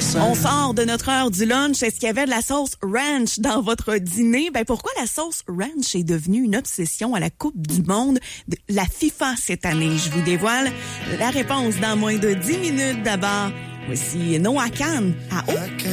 On sort de notre heure du lunch. Est-ce qu'il y avait de la sauce ranch dans votre dîner? Ben, pourquoi la sauce ranch est devenue une obsession à la Coupe du monde de la FIFA cette année? Je vous dévoile la réponse dans moins de 10 minutes. D'abord, voici Noah Khan à eau.